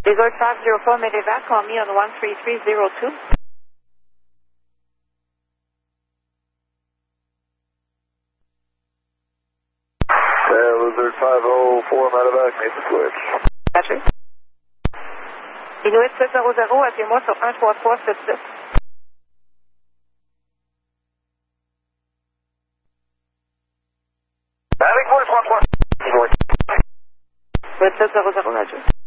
Resort 504 Medevac, call me on 13302. Resort 504 Medevac, need the switch. Patrick. Inuit 700, appelez-moi sur 13377. Avec moi le 33. Inuit 700, Roger.